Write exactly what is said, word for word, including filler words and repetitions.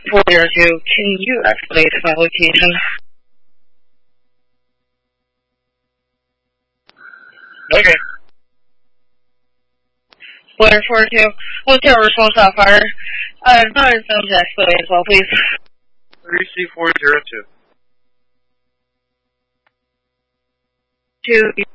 four zero two, can you escalate my location? Okay. Blair four two, what's your response on fire? Uh, not as them to escalate as well, please. three C four zero two. Two